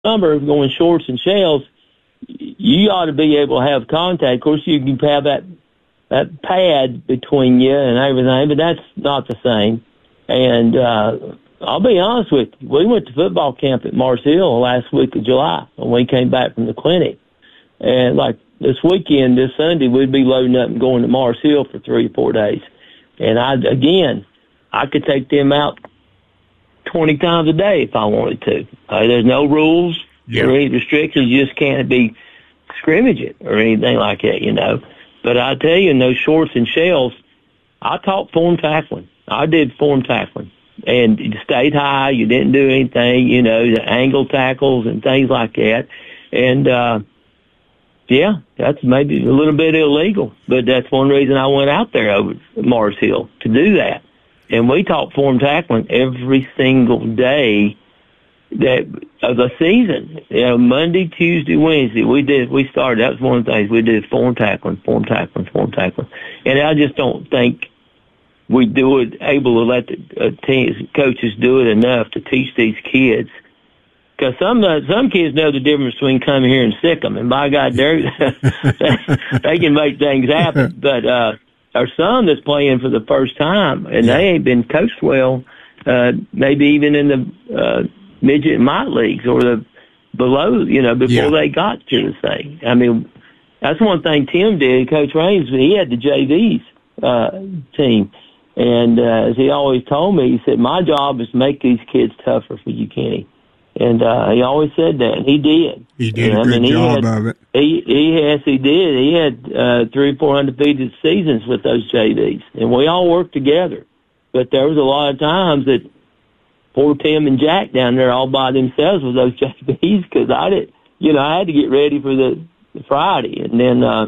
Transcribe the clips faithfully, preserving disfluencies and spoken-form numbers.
summer going shorts and shells, you ought to be able to have contact. Of course, you can have that that pad between you and everything, but that's not the same. And uh, I'll be honest with you, we went to football camp at Mars Hill last week of July when we came back from the clinic. And like this weekend, this Sunday, we'd be loading up and going to Mars Hill for three or four days. And I, again, I could take them out twenty times a day if I wanted to. Uh, there's no rules yeah. or any restrictions. You just can't be scrimmaging or anything like that, you know. But I tell you, in those shorts and shells, I taught form tackling. I did form tackling. And you stayed high. You didn't do anything, you know, the angle tackles and things like that. And, uh, yeah, that's maybe a little bit illegal. But that's one reason I went out there over at Mars Hill, to do that. And we taught form tackling every single day that of the season. You know, Monday, Tuesday, Wednesday, we did. We started. That was one of the things we did: form tackling, form tackling, form tackling. And I just don't think we do it able to let the uh, teams, coaches do it enough to teach these kids. Because some uh, some kids know the difference between coming here and sick them, and by God, they're, they can make things happen. But uh, our son that's playing for the first time, and they ain't been coached well, uh, maybe even in the uh, midget and minor leagues or the below, you know, before yeah. they got to the thing. I mean, that's one thing Tim did, Coach Raines, he had the J Vs uh, team. And uh, as he always told me, he said, my job is to make these kids tougher for you, Kenny. And uh, he always said that, and he did. He did and, a I good mean, job had, of it. He, he, yes, he did. He had uh, three, four undefeated seasons with those J Vs, and we all worked together. But there was a lot of times that poor Tim and Jack down there all by themselves with those J Vs because I did, you know, I had to get ready for the, the Friday, and then uh,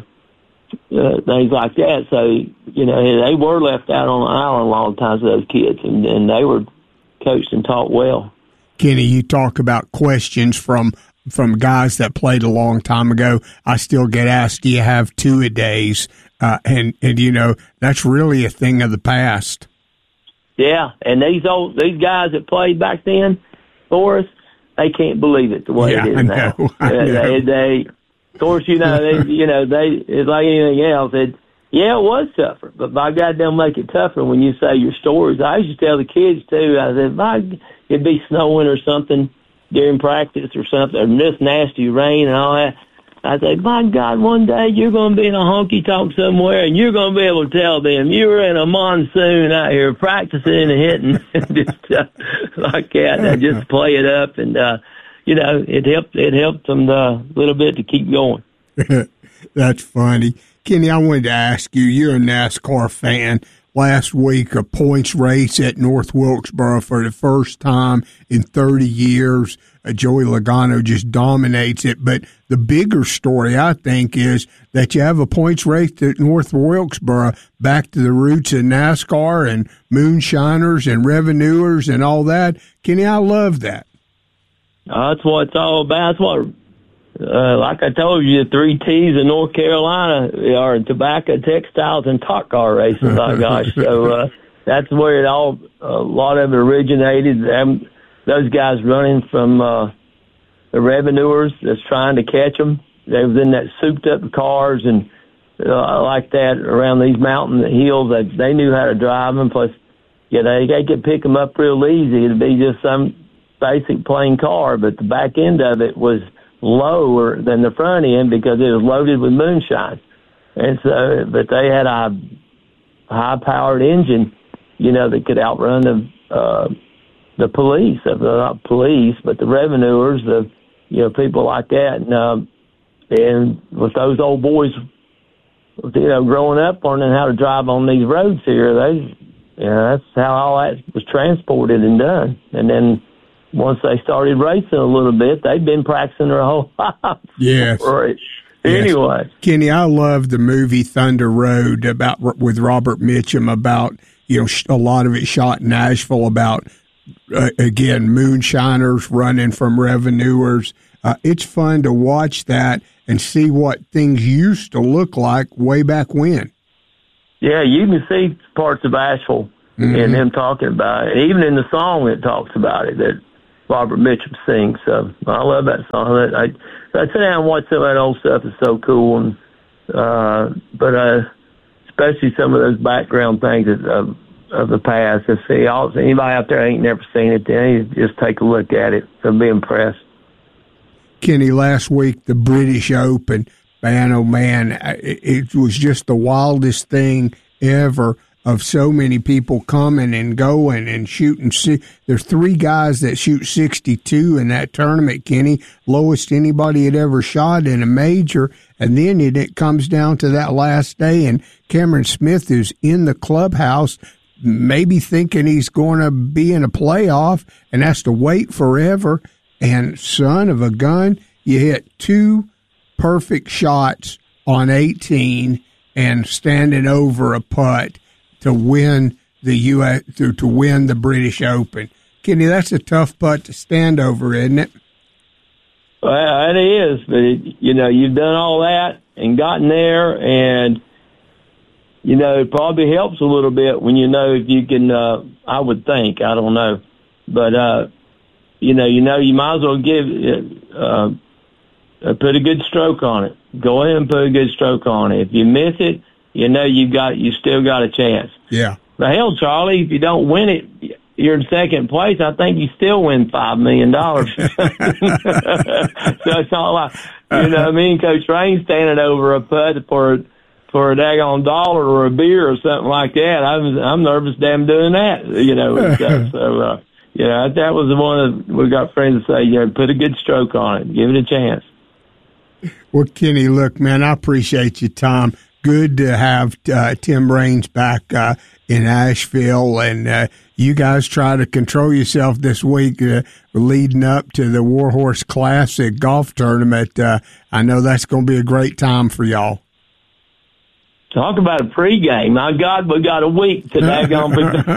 uh, things like that. So, you know, they were left out on the island a lot of times with those kids, and, and they were coached and taught well. Kenny, you talk about questions from from guys that played a long time ago. I still get asked, do you have two-a-days? Uh, and, and, you know, that's really a thing of the past. Yeah, and these old these guys that played back then for us, they can't believe it the way yeah, it is I now. know, I know. They, they, of course, you know, they, you know, they it's like anything else. It, yeah, it was tougher, but by God, they'll make it tougher when you say your stories. I used to tell the kids too. I said, by it'd be snowing or something during practice or something, or this nasty rain and all that. I say, my God, one day you're going to be in a honky-tonk somewhere, and you're going to be able to tell them you were in a monsoon out here practicing and hitting and just stuff like that. And just play it up, and uh, you know, it helped. It helped them a little bit to keep going. That's funny, Kenny. I wanted to ask you. You're a NASCAR fan. Last week, a points race at North Wilkesboro for the first time in thirty years. Uh, Joey Logano just dominates it. But the bigger story, I think, is that you have a points race at North Wilkesboro, back to the roots of NASCAR and moonshiners and revenuers and all that. Kenny, I love that. Uh, that's what it's all about. That's what, uh, like I told you, the three T's in North Carolina are tobacco, textiles, and top car racing, by gosh. So uh, that's where it all, a lot of it originated. Um, those guys running from uh, the revenuers that's trying to catch them. They was in that souped-up cars and uh, like that around these mountain hills. They, they knew how to drive them. Plus, yeah, they, they could pick them up real easy. It'd be just some basic plain car, but the back end of it was lower than the front end because it was loaded with moonshine. And so, but they had a high-powered engine, you know, that could outrun the uh, the police, uh, not police, but the revenuers, the you know people like that. And um, and with those old boys, you know, growing up learning how to drive on these roads here, they, you know, that's how all that was transported and done. And then once they started racing a little bit, they'd been practicing their whole life. Yes. For it. Yes. Anyway. Kenny, I love the movie Thunder Road about with Robert Mitchum about, you know, a lot of it shot in Nashville about, uh, again, moonshiners running from revenuers. Uh, it's fun to watch that and see what things used to look like way back when. Yeah, you can see parts of Asheville mm-hmm. and them talking about it. Even in the song it talks about it, that Barbara Mitchum sings. So I love that song. I, I sit down and watch some of that old stuff. It's so cool. And uh, but uh, especially some of those background things of, of the past. If see, all, anybody out there ain't never seen it, then just take a look at it. They'll be impressed. Kenny, last week, the British Open, man, oh man, it, it was just the wildest thing ever of so many people coming and going and shooting. There's three guys that shoot sixty-two in that tournament, Kenny, lowest anybody had ever shot in a major. And then it, it comes down to that last day, and Cameron Smith is in the clubhouse, maybe thinking he's going to be in a playoff and has to wait forever. And son of a gun, you hit two perfect shots on eighteen and standing over a putt to win the U S to, to win the British Open. Kenny, that's a tough putt to stand over, isn't it? Well, it is, but it, you know, you've done all that and gotten there, and you know, it probably helps a little bit when you know if you can. Uh, I would think, I don't know, but uh, you know, you know, you might as well give uh, uh, put a good stroke on it. Go ahead and put a good stroke on it. If you miss it, you know you've got you still got a chance. Yeah. But hell, Charlie, if you don't win it, you're in second place. I think you still win five million dollars. So it's not like, you know, me and Coach Rain standing over a putt for for a daggone dollar or a beer or something like that. I'm I'm nervous, damn, doing that. You know, and stuff. So uh, you know, that was the one of we got friends that say, you know, put a good stroke on it, give it a chance. Well, Kenny, look, man, I appreciate your time. Good to have uh, Tim Raines back uh, in Asheville, and uh, you guys try to control yourself this week uh, leading up to the Warhorse Classic golf tournament. Uh, I know that's going to be a great time for y'all. Talk about a pregame. My God, we got a week to daggone.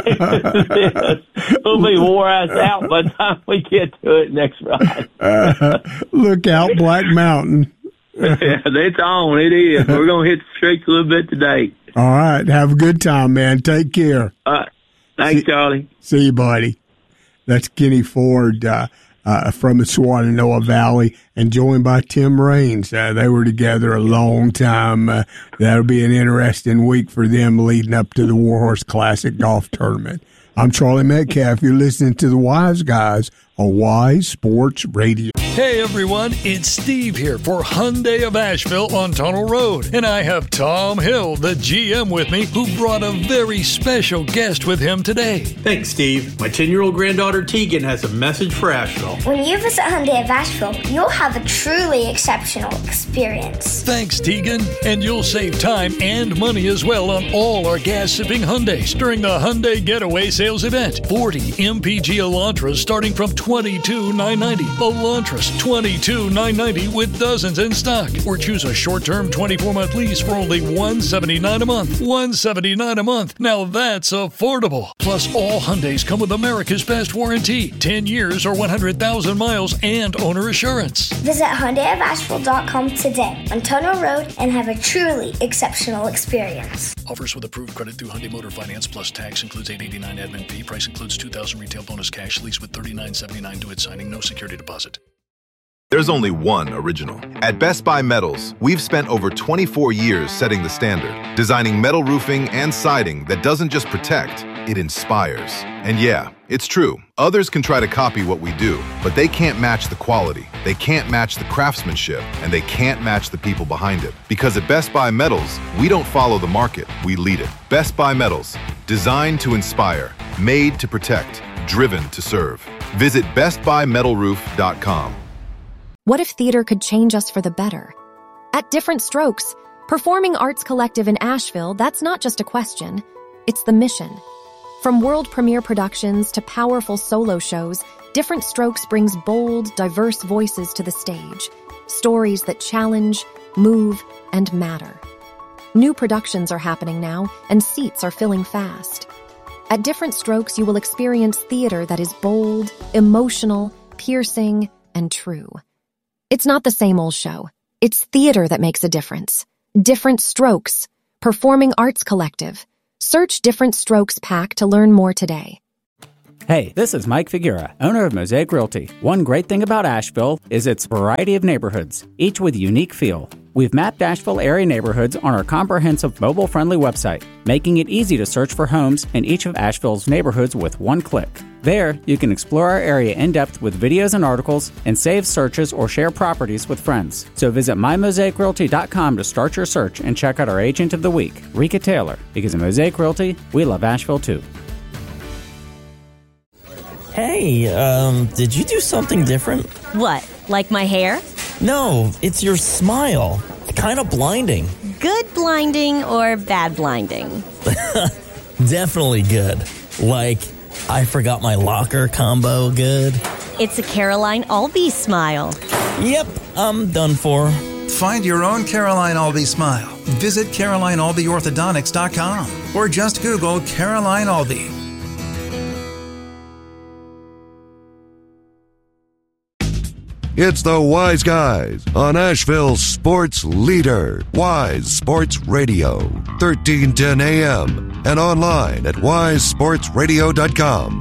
We'll be wore ass out by the time we get to it next Friday. uh, look out, Black Mountain. Yeah, it's on. It is. We're going to hit the streets a little bit today. All right. Have a good time, man. Take care. All right. Thanks, see, Charlie. See you, buddy. That's Kenny Ford uh, uh, from the Shenandoah Valley, and joined by Tim Raines. Uh, they were together a long time. Uh, that'll be an interesting week for them leading up to the Warhorse Classic Golf Tournament. I'm Charlie Metcalf. You're listening to the Wise Guys on Wise Sports Radio. Hey everyone, it's Steve here for Hyundai of Asheville on Tunnel Road. And I have Tom Hill, the G M, with me, who brought a very special guest with him today. Thanks, Steve. My ten-year-old granddaughter Tegan has a message for Asheville. When you visit Hyundai of Asheville, you'll have a truly exceptional experience. Thanks, Tegan. And you'll save time and money as well on all our gas-sipping Hyundais during the Hyundai Getaway Sales Event. forty M P G Elantras starting from twenty-two thousand nine hundred ninety dollars. Elantras twenty-two thousand nine hundred ninety dollars with dozens in stock. Or choose a short-term twenty-four month lease for only one hundred seventy-nine dollars a month. one hundred seventy-nine dollars a month. Now that's affordable. Plus, all Hyundais come with America's Best Warranty. ten years or one hundred thousand miles and owner assurance. Visit Hyundai of Asheville dot com today on Tunnel Road and have a truly exceptional experience. Offers with approved credit through Hyundai Motor Finance plus tax includes eight hundred eighty-nine dollars admin fee. Price includes two thousand dollars retail bonus cash lease with thirty-nine seventy-nine due at signing. No security deposit. There's only one original. At Best Buy Metals, we've spent over twenty-four years setting the standard, designing metal roofing and siding that doesn't just protect, it inspires. And yeah, it's true. Others can try to copy what we do, but they can't match the quality, they can't match the craftsmanship, and they can't match the people behind it. Because at Best Buy Metals, we don't follow the market, we lead it. Best Buy Metals, designed to inspire, made to protect, driven to serve. Visit best buy metal roof dot com. What if theater could change us for the better? At Different Strokes, Performing Arts Collective in Asheville, that's not just a question, it's the mission. From world premiere productions to powerful solo shows, Different Strokes brings bold, diverse voices to the stage. Stories that challenge, move, and matter. New productions are happening now, and seats are filling fast. At Different Strokes, you will experience theater that is bold, emotional, piercing, and true. It's not the same old show. It's theater that makes a difference. Different Strokes, Performing Arts Collective. Search Different Strokes Pack to learn more today. Hey, this is Mike Figuera, owner of Mosaic Realty. One great thing about Asheville is its variety of neighborhoods, each with a unique feel. We've mapped Asheville area neighborhoods on our comprehensive mobile-friendly website, making it easy to search for homes in each of Asheville's neighborhoods with one click. There, you can explore our area in depth with videos and articles and save searches or share properties with friends. So visit my mosaic realty dot com to start your search and check out our agent of the week, Rika Taylor, because at Mosaic Realty, we love Asheville too. Hey, um, did you do something different? What, like my hair? No, it's your smile. Kind of blinding. Good blinding or bad blinding? Definitely good. Like, I forgot my locker combo good. It's a Caroline Albee smile. Yep, I'm done for. Find your own Caroline Albee smile. Visit caroline albee orthodontics dot com or just Google Caroline Albee. It's the Wise Guys on Asheville's sports leader, Wise Sports Radio, thirteen ten A M and online at wise sports radio dot com.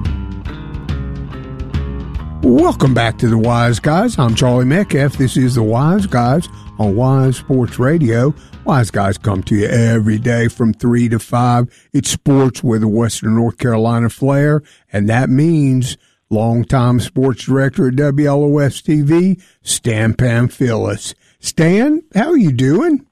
Welcome back to the Wise Guys. I'm Charlie Metcalf. This is the Wise Guys on Wise Sports Radio. Wise Guys come to you every day from three to five. It's sports with a Western North Carolina flair, and that means longtime sports director at W L O S T V, Stan Pamphilis. Stan, how are you doing?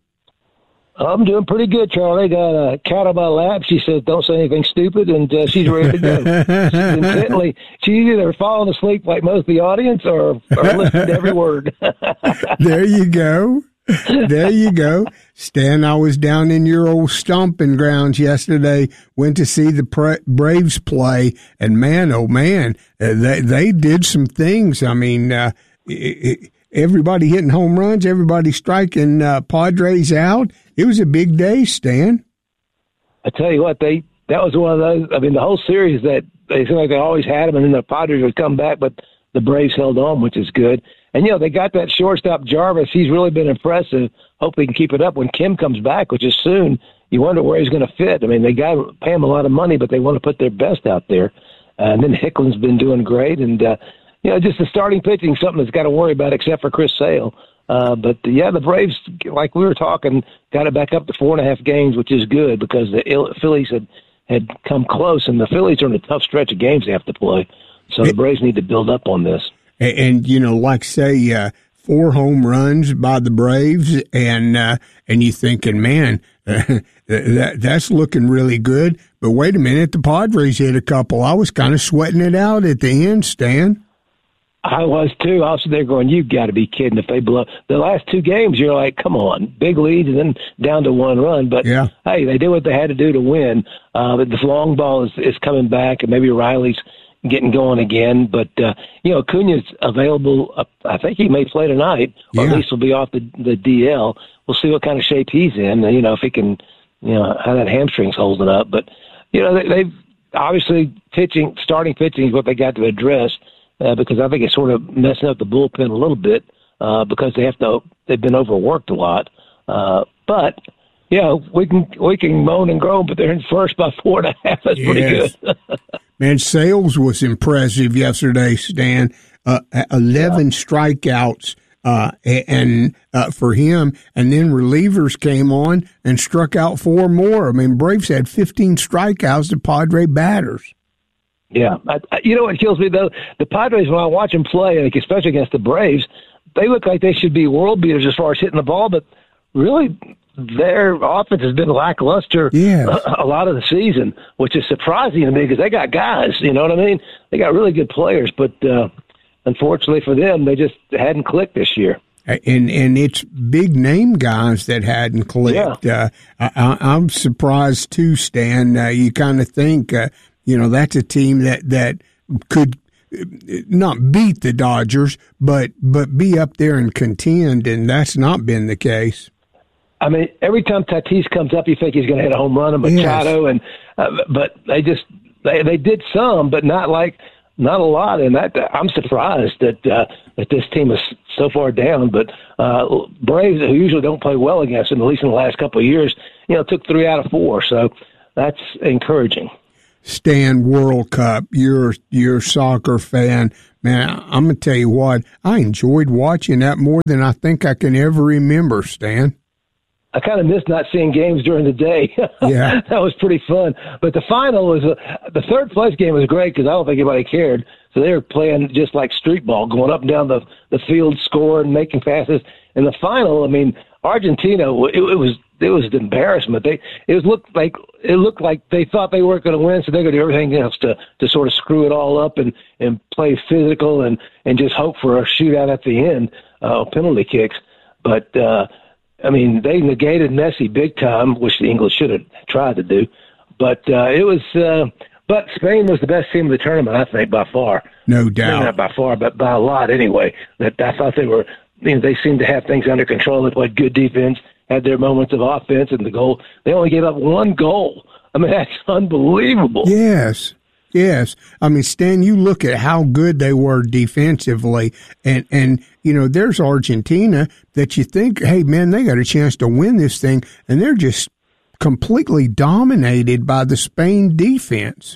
I'm doing pretty good, Charlie. Got a cat on my lap. She says, don't say anything stupid, and uh, she's ready to go. She's intently, she's either falling asleep like most of the audience or, or listening to every word. There you go. There you go. Stan, I was down in your old stomping grounds yesterday, went to see the pra- Braves play, and man, oh man, uh, they, they did some things. I mean, uh, it, it, everybody hitting home runs, everybody striking uh, Padres out. It was a big day, Stan. I tell you what, they that was one of those, I mean, the whole series that they seemed like they always had them, and then the Padres would come back, but the Braves held on, which is good. And, you know, they got that shortstop Jarvis. He's really been impressive. Hope he can keep it up when Kim comes back, which is soon. You wonder where he's going to fit. I mean, they got to pay him a lot of money, but they want to put their best out there. Uh, and then Hicklin's been doing great. And, uh, you know, just the starting pitching, something that's got to worry about except for Chris Sale. Uh, but, yeah, the Braves, like we were talking, got it back up to four and a half games, which is good because the Phillies had, had come close. And the Phillies are in a tough stretch of games they have to play. So the Braves need to build up on this. And, and you know, like say, uh, four home runs by the Braves, and uh, and you thinking, man, uh, that that's looking really good. But wait a minute, the Padres hit a couple. I was kind of sweating it out at the end, Stan. I was too. I was there going, you've got to be kidding if they blow. The last two games, you're like, come on, big leads and then down to one run. But, yeah. Hey, they did what they had to do to win. Uh, but this long ball is, is coming back, and maybe Riley's getting going again. But, uh, you know, Acuna's available. Uh, I think he may play tonight, or yeah. at least will be off the, the D L. We'll see what kind of shape he's in, you know, if he can, you know, how that hamstring's holding up. But, you know, they, they've obviously pitching, starting pitching is what they got to address. Uh, because I think it's sort of messing up the bullpen a little bit uh, because they have to. They've been overworked a lot. Uh, but yeah, we can we can moan and groan, but they're in first by four and a half. That's yes. pretty good. Man, Sales was impressive yesterday, Stan. Uh, Eleven yeah. strikeouts, uh, and uh, for him, and then relievers came on and struck out four more. I mean, Braves had fifteen strikeouts to Padre batters. Yeah, I, I, you know what kills me though? The Padres, when I watch them play, like especially against the Braves, they look like they should be world beaters as far as hitting the ball, but really their offense has been lackluster yes. a, a lot of the season, which is surprising to me because they got guys, you know what I mean? They got really good players, but uh, unfortunately for them, they just hadn't clicked this year. And and it's big name guys that hadn't clicked. Yeah. Uh, I, I'm surprised too, Stan. Uh, you kind of think. Uh, You know, that's a team that, that could not beat the Dodgers, but but be up there and contend, and that's not been the case. I mean, every time Tatis comes up, you think he's going to hit a home run, and Machado, yes. and uh, but they just they they did some, but not like not a lot, and that I'm surprised that uh, that this team is so far down. But uh, Braves, who usually don't play well against them, at least in the last couple of years, you know, took three out of four, so that's encouraging. Stan, World Cup. You're you're a soccer fan, man. I'm gonna tell you what. I enjoyed watching that more than I think I can ever remember, Stan. I kind of missed not seeing games during the day. Yeah, that was pretty fun. But the final was uh, the third place game was great because I don't think anybody cared. So they were playing just like street ball, going up and down the the field, scoring, making passes. In the final, I mean, Argentina, it, it was it was an embarrassment. They it was looked like it looked like they thought they weren't going to win, so they're going to do everything else to to sort of screw it all up and and play physical and and just hope for a shootout at the end, uh, penalty kicks. But uh, I mean, they negated Messi big time, which the English should have tried to do. But uh, it was. Uh, But Spain was the best team of the tournament, I think, by far. No doubt. Maybe not by far, but by a lot anyway. That I thought they were, you know, they seemed to have things under control. They played good defense, had their moments of offense, and the goal. They only gave up one goal. I mean, that's unbelievable. Yes, yes. I mean, Stan, you look at how good they were defensively, and and you know, there's Argentina that you think, hey man, they got a chance to win this thing, and they're just completely dominated by the Spain defense.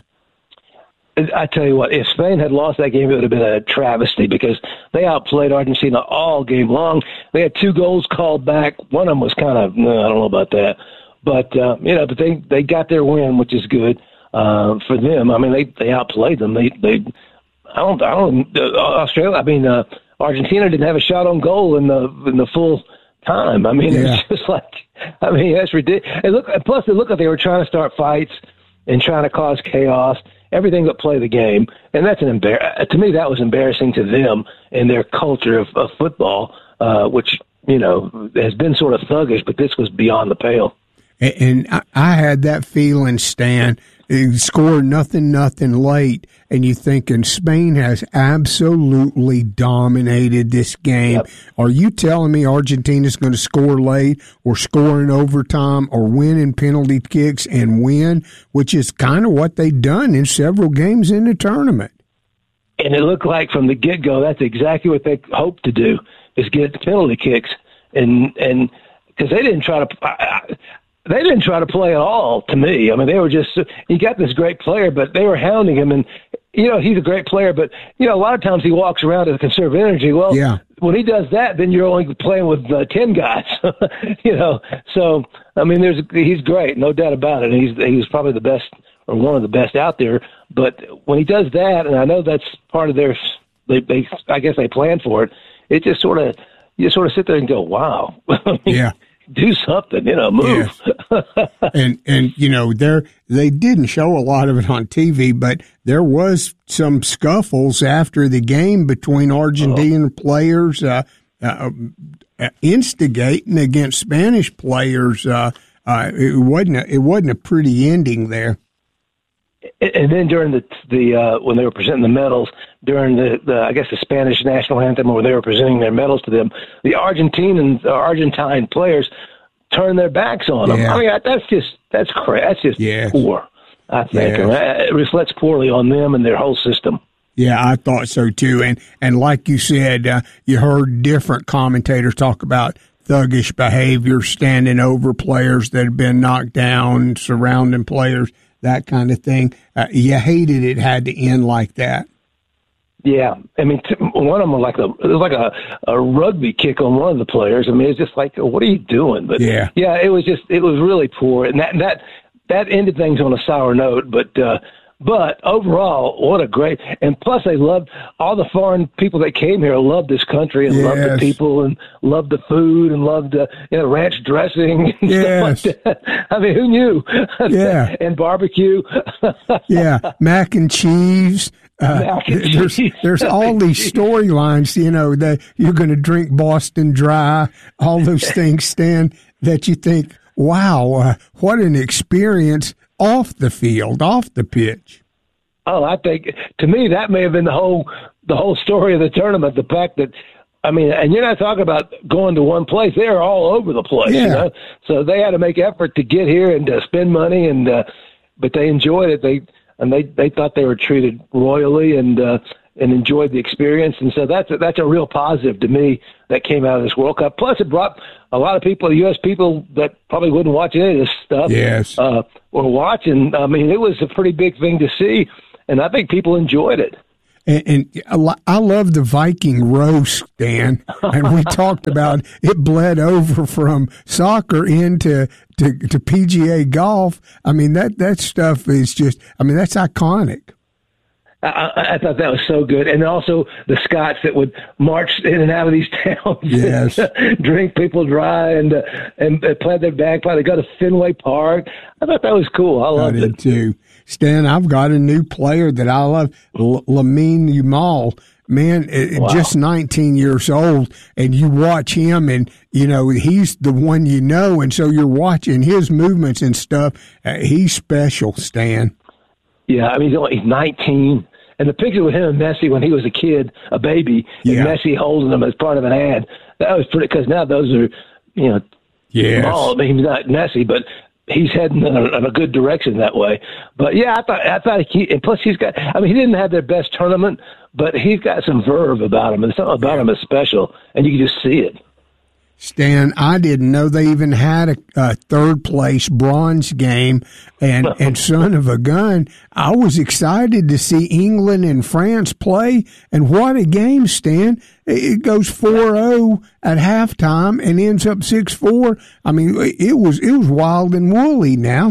I tell you what, if Spain had lost that game, it would have been a travesty because they outplayed Argentina all game long. They had two goals called back. One of them was kind of, no, I don't know about that. But, uh, you know, but they, they got their win, which is good uh, for them. I mean, they, they outplayed them. They, they, I don't, I don't, uh, Australia, I mean, uh, Argentina didn't have a shot on goal in the, in the full time. I mean, yeah. It's just like, I mean, that's ridiculous. And look, plus, it looked like they were trying to start fights and trying to cause chaos, everything but play the game. And that's an embar- to me, that was embarrassing to them and their culture of, of football, uh, which, you know, has been sort of thuggish, but this was beyond the pale. And, and I had that feeling, Stan. You score nothing, nothing late, and you thinking Spain has absolutely dominated this game. Yep. Are you telling me Argentina's going to score late or score in overtime or win in penalty kicks and win, which is kind of what they've done in several games in the tournament? And it looked like from the get-go that's exactly what they hoped to do, is get the penalty kicks. And and because they didn't try to I, – They didn't try to play at all, to me. I mean, they were just – you got this great player, but they were hounding him. And, you know, he's a great player, but, you know, a lot of times he walks around to conserve energy. Well, yeah. When he does that, then you're only playing with uh, ten guys, you know. So, I mean, there's he's great, no doubt about it. And he's he's probably the best or one of the best out there. But when he does that, and I know that's part of their they, – they, I guess they plan for it, it just sort of – you sort of sit there and go, wow. Yeah. Do something, you know, move. Yes. and, and, you know, there, they didn't show a lot of it on T V, but there was some scuffles after the game between Argentine oh. players, uh, uh, instigating against Spanish players. Uh, uh, it wasn't, a, it wasn't a pretty ending there. And then during the the uh, when they were presenting the medals during the, the I guess the Spanish national anthem, where they were presenting their medals to them, the Argentine uh, Argentine players turned their backs on them. Yeah. I mean, that's just that's cra- that's just yes. poor. I think yes. it reflects poorly on them and their whole system. Yeah, I thought so too. And and like you said, uh, you heard different commentators talk about thuggish behavior, standing over players that have been knocked down, surrounding players, that kind of thing. Uh, you hated it had to end like that. Yeah, I mean, t- one of them was like a it was like a, a rugby kick on one of the players. I mean, it's just like, what are you doing? But yeah, yeah, it was just it was really poor, and that that that ended things on a sour note. But uh, but overall, what a great and plus they loved all the foreign people that came here loved this country and yes. loved the people and loved the food and loved uh, you know ranch dressing. And yes, stuff like that. I mean, who knew? Yeah, and barbecue. Yeah, mac and cheese. Uh, there's there's all these storylines, you know, that you're going to drink Boston Dry, all those things, Stan, that you think, wow, uh, what an experience off the field, off the pitch. Oh, I think to me that may have been the whole the whole story of the tournament. The fact that I mean, and you're not talking about going to one place; they're all over the place. Yeah. You know? So they had to make effort to get here and uh, spend money, and uh, but they enjoyed it. They. And they, they thought they were treated royally, and uh, and enjoyed the experience. And so that's a, that's a real positive to me that came out of this World Cup. Plus, it brought a lot of people, U S people that probably wouldn't watch any of this stuff, yes, uh, were watching. I mean, it was a pretty big thing to see, and I think people enjoyed it. And, and I love the Viking roast, Dan. And we talked about it bled over from soccer into to, to P G A golf. I mean, that, that stuff is just, I mean, that's iconic. I, I thought that was so good. And also the Scots that would march in and out of these towns, yes, and drink people dry and uh, and play their bagpipe. They go to Fenway Park. I thought that was cool. I loved I did it too. Stan, I've got a new player that I love, L- Lamine Yamal. Man, wow. Just nineteen years old, and you watch him, and you know he's the one you know, and so you're watching his movements and stuff. Uh, he's special, Stan. Yeah, I mean, he's only nineteen. And the picture with him and Messi when he was a kid, a baby, yeah. and Messi holding him as part of an ad, that was pretty, because now those are, you know, yes. small. I mean, he's not Messi, but he's heading in a, in a good direction that way. But, yeah, I thought, I thought he, and plus he's got, I mean, he didn't have their best tournament, but he's got some verve about him, and something about him is special, and you can just see it. Stan, I didn't know they even had a, a third place bronze game, and, and son of a gun, I was excited to see England and France play, and what a game, Stan. It goes four oh at halftime and ends up six four. I mean, it was it was wild and woolly now.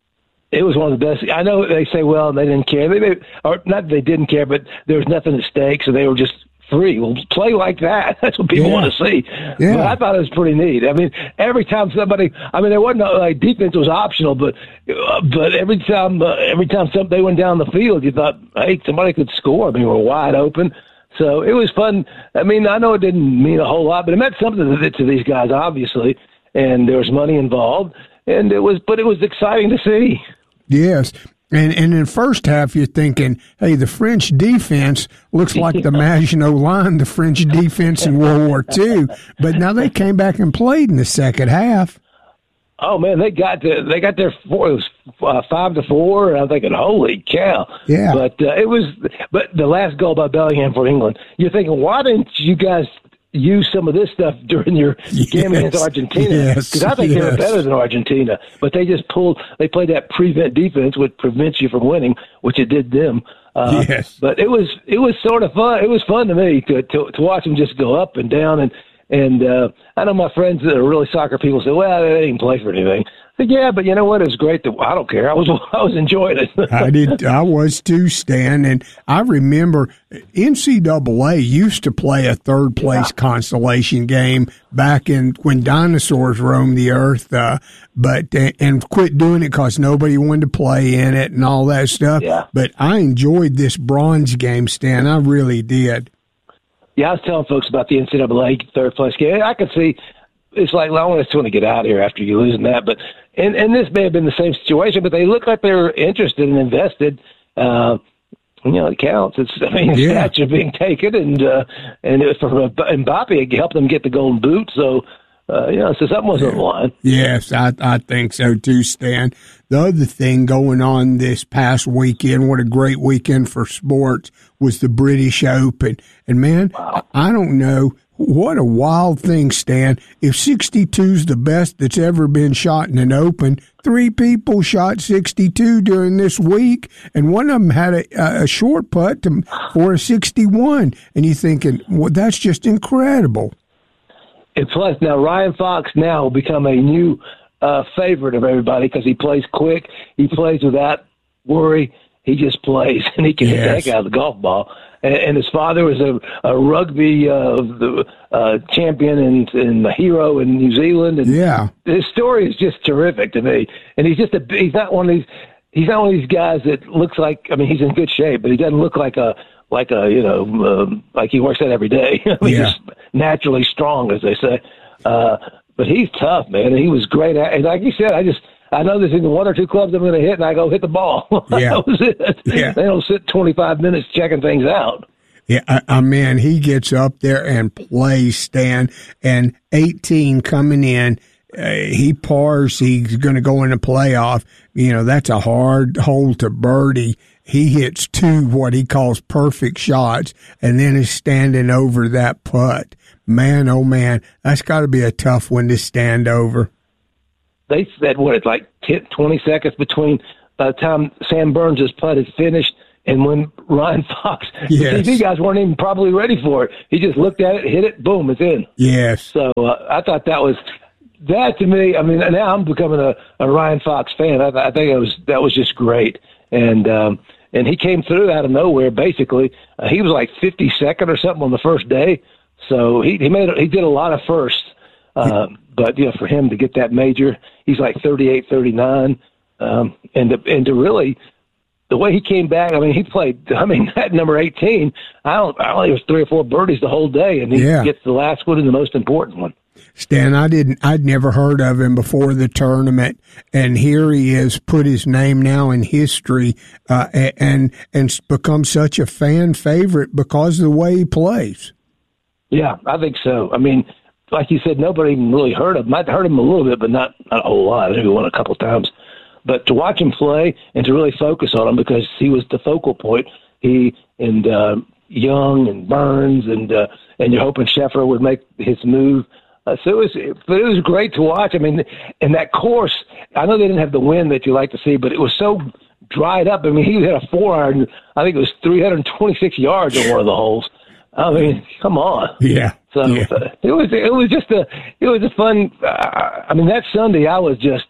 It was one of the best. I know they say, well, they didn't care. They, they, or not that they didn't care, but there was nothing at stake, so they were just free. Well, play like that. That's what people yeah. want to see. Yeah. But I thought it was pretty neat. I mean, every time somebody, I mean, there wasn't like defense was optional, but uh, but every time uh, every time some, they went down the field, you thought, hey, somebody could score. I mean, we were wide open. So it was fun. I mean, I know it didn't mean a whole lot, but it meant something to, to these guys, obviously. And there was money involved, and it was, but it was exciting to see. Yes. And and in the first half, you're thinking, hey, the French defense looks like the Maginot Line, the French defense in World War Two. But now they came back and played in the second half. Oh man, they got to, they got their four. It was uh, five to four, and I'm thinking, holy cow! Yeah. But uh, it was, but the last goal by Bellingham for England, you're thinking, why didn't you guys use some of this stuff during your yes. game against Argentina? Because yes. I think yes. they were better than Argentina, but they just pulled. They played that prevent defense, which prevents you from winning, which it did them. Uh, yes. But it was it was sort of fun. It was fun to me to to, to watch them just go up and down. And and uh, I know my friends that are really soccer people say, well, they didn't play for anything. I said, yeah, but you know what? It was great. To, I don't care. I was I was enjoying it. I did. I was too, Stan. And I remember N C double A used to play a third place yeah. consolation game back in when dinosaurs roamed the earth, uh, but and quit doing it because nobody wanted to play in it and all that stuff. Yeah. But I enjoyed this bronze game, Stan. I really did. Yeah, I was telling folks about the N C double A third place game. I could see it's like, well, I just want to get out of here after you losing that. But and and this may have been the same situation, but they look like they were interested and invested. Uh, you know, it counts. It's I mean, yeah. stats are being taken, and uh, and it was for Mbappe, it helped them get the golden boot. So. Uh, you know, so something was on the line. Yes, I, I think so too, Stan. The other thing going on this past weekend, what a great weekend for sports, was the British Open. And, man, wow. I don't know. What a wild thing, Stan. If sixty-two's the best that's ever been shot in an Open, three people shot sixty-two during this week, and one of them had a, a short putt to, for a sixty-one. And you're thinking, well, that's just incredible. And plus, now Ryan Fox now will become a new uh, favorite of everybody because he plays quick. He plays without worry. He just plays, and he can yes. hit the heck out of the golf ball. And, and his father was a, a rugby uh, the, uh, champion and, and a hero in New Zealand. And yeah. his story is just terrific to me. And he's just a he's not one of these he's not one of these guys that looks like I mean he's in good shape, but he doesn't look like a like a you know um, like he works out every day. I mean, yeah. He's naturally strong, as they say. Uh, but he's tough, man, and he was great. At, and like you said, I just I know there's either one or two clubs I'm going to hit, and I go hit the ball. Yeah. That was it. Yeah. They don't sit twenty-five minutes checking things out. Yeah, I, I mean, he gets up there and plays, Stan, and eighteen coming in. Uh, he pars, he's going to go in the playoff. You know, that's a hard hole to birdie. he hits two what he calls perfect shots and then is standing over that putt. Man, oh man, that's got to be a tough one to stand over. They said, what, it's like ten, twenty seconds between by the time Sam Burns' putt is finished and when Ryan Fox, yes. the T V guys weren't even probably ready for it. He just looked at it, hit it, boom, it's in. Yes. So uh, I thought that was, that to me, I mean, now I'm becoming a, a Ryan Fox fan. I, I think it was that was just great. And um, and he came through out of nowhere, basically. Uh, he was like fifty-second or something on the first day. So he, he made he did a lot of firsts. Uh, but, you know, for him to get that major, he's like thirty-eight, thirty-nine. Um, and, to, and to really, the way he came back, I mean, he played, I mean, that number eighteen, I don't, I only was three or four birdies the whole day, and he yeah. gets the last one and the most important one. Stan, I didn't, I'd never heard of him before the tournament, and here he is, put his name now in history, uh, and, and become such a fan favorite because of the way he plays. Yeah, I think so. I mean, like you said, nobody even really heard of him. I'd heard him a little bit, but not, not a whole lot. I think he won a couple times. But to watch him play and to really focus on him because he was the focal point, he and uh, Young and Burns and uh, and you're hoping Scheffler would make his move. Uh, so it was, it was great to watch. I mean, and that course, I know they didn't have the wind that you like to see, but it was so dried up. I mean, he had a four iron. I think it was three hundred twenty-six yards on one of the holes. I mean, come on. Yeah. So yeah. Uh, it was it was just a it was a fun. Uh, I mean, that Sunday I was just.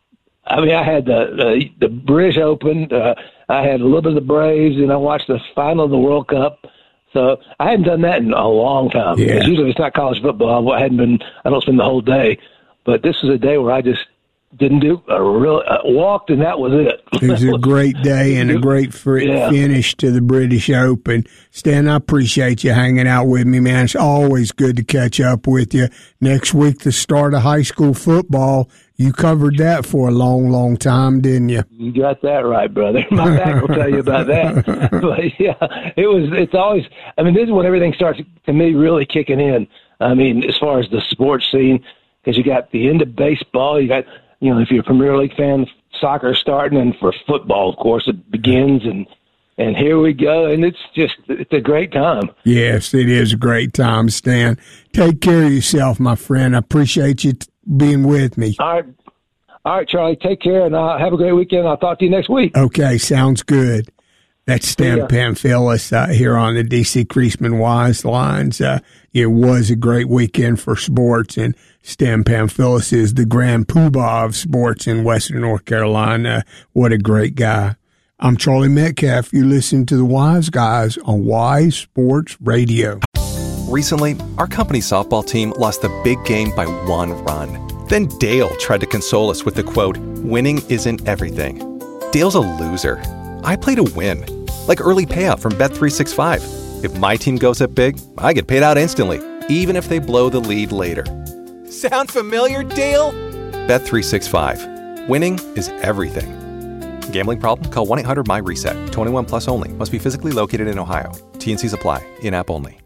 I mean, I had the the, the British Open. Uh, I had a little bit of the Braves, and I watched the final of the World Cup. So I hadn't done that in a long time. Yeah. Because usually it's not college football. I hadn't been. I don't spend the whole day. But this was a day where I just didn't do a real uh, walked, and that was it. It was a great day and a great fr- yeah. finish to the British Open. Stan, I appreciate you hanging out with me, man. It's always good to catch up with you. Next week, the start of high school football. You covered that for a long, long time, didn't you? You got that right, brother. My back will tell you about that. But yeah, it was. It's always. I mean, this is when everything starts to me really kicking in. I mean, as far as the sports scene, because you got the end of baseball, you got. You know, if you're a Premier League fan, soccer starting, and for football, of course, it begins, and and here we go, and it's just it's a great time. Yes, it is a great time, Stan. Take care of yourself, my friend. I appreciate you t- being with me. All right, all right, Charlie. Take care, and uh, have a great weekend. I'll talk to you next week. Okay, sounds good. That's Stan yeah. Pamphilus uh, here on the D C Creasman Wise Lines. Uh, it was a great weekend for sports, and Stan Pamphilus is the grand poobah of sports in Western North Carolina. What a great guy. I'm Charlie Metcalf. You listen to the Wise Guys on Wise Sports Radio. Recently, our company's softball team lost the big game by one run. Then Dale tried to console us with the quote, "Winning isn't everything." Dale's a loser. I play to win, like early payout from Bet three sixty-five. If my team goes up big, I get paid out instantly, even if they blow the lead later. Sound familiar, Dale? Bet three sixty-five. Winning is everything. Gambling problem? Call one eight hundred M Y reset. twenty-one plus only. Must be physically located in Ohio. T N Cs apply. In-app only.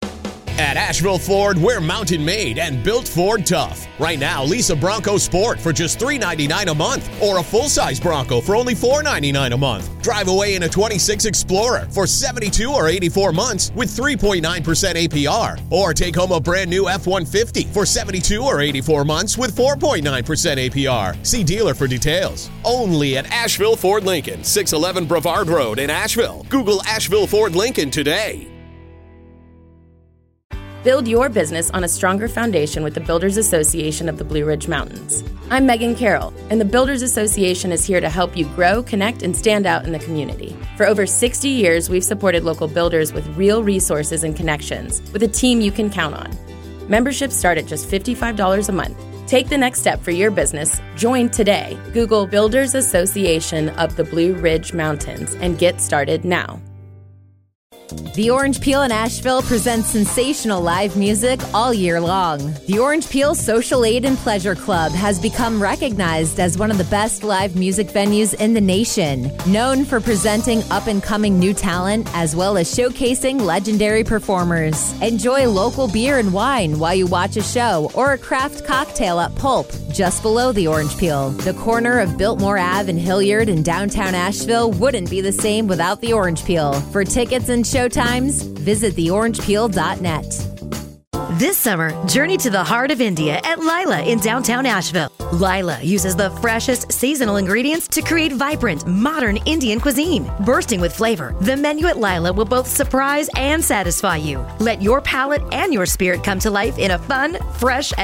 At Asheville Ford, we're mountain made and built Ford tough. Right now, lease a Bronco Sport for just three hundred ninety-nine dollars a month or a full-size Bronco for only four hundred ninety-nine dollars a month. Drive away in a twenty-six Explorer for seventy-two or eighty-four months with three point nine percent A P R. Or take home a brand new F one fifty for seventy-two or eighty-four months with four point nine percent A P R. See dealer for details. Only at Asheville Ford Lincoln, six eleven Brevard Road in Asheville. Google Asheville Ford Lincoln today. Build your business on a stronger foundation with the Builders Association of the Blue Ridge Mountains. I'm Megan Carroll, and the Builders Association is here to help you grow, connect, and stand out in the community. For over sixty years, we've supported local builders with real resources and connections, with a team you can count on. Memberships start at just fifty-five dollars a month. Take the next step for your business. Join today. Google Builders Association of the Blue Ridge Mountains and get started now. The Orange Peel in Asheville presents sensational live music all year long. The Orange Peel Social Aid and Pleasure Club has become recognized as one of the best live music venues in the nation. Known for presenting up-and-coming new talent as well as showcasing legendary performers. Enjoy local beer and wine while you watch a show or a craft cocktail at Pulp, just below the Orange Peel. The corner of Biltmore Ave and Hilliard in downtown Asheville wouldn't be the same without the Orange Peel. For tickets and showtimes, visit the orange peel dot net. This summer, journey to the heart of India at Lila in downtown Asheville. Lila uses the freshest seasonal ingredients to create vibrant, modern Indian cuisine. Bursting with flavor, the menu at Lila will both surprise and satisfy you. Let your palate and your spirit come to life in a fun, fresh,